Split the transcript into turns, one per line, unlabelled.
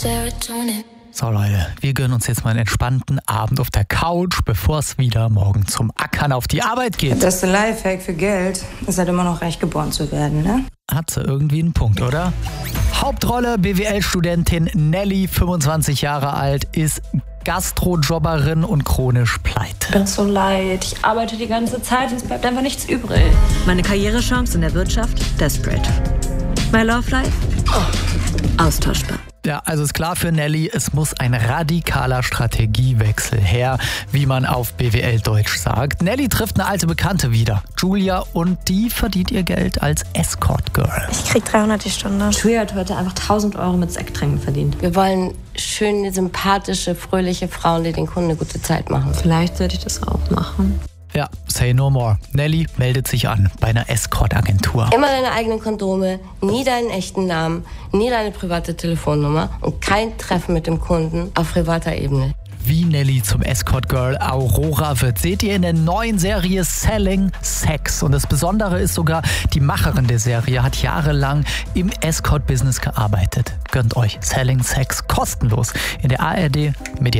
So Leute, wir gönnen uns jetzt mal einen entspannten Abend auf der Couch, bevor es wieder morgen zum Ackern auf die Arbeit geht.
Der beste Lifehack für Geld ist halt immer noch reich geboren zu werden, ne?
Hat sie irgendwie einen Punkt, oder? Hauptrolle BWL-Studentin Nelly, 25 Jahre alt, ist Gastrojobberin und chronisch pleite.
Mir ist so leid. Ich arbeite die ganze Zeit und es bleibt einfach nichts übrig.
Meine Karrierechance in der Wirtschaft? Desperate. My love life? Oh, austauschbar.
Ja, also ist klar für Nelly, es muss ein radikaler Strategiewechsel her, wie man auf BWL-Deutsch sagt. Nelly trifft eine alte Bekannte wieder, Julia, und die verdient ihr Geld als Escort-Girl.
Ich krieg 300 die Stunde.
Julia hat heute einfach 1.000 Euro mit Sekttränken verdient.
Wir wollen schöne, sympathische, fröhliche Frauen, die den Kunden eine gute Zeit machen.
Vielleicht sollte ich das auch machen.
Ja, say no more. Nelly meldet sich an bei einer Escort-Agentur.
Immer deine eigenen Kondome, nie deinen echten Namen, nie deine private Telefonnummer und kein Treffen mit dem Kunden auf privater Ebene.
Wie Nelly zum Escort-Girl Aurora wird, seht ihr in der neuen Serie Selling Sex. Und das Besondere ist sogar, die Macherin der Serie hat jahrelang im Escort-Business gearbeitet. Gönnt euch Selling Sex kostenlos in der ARD Mediathek.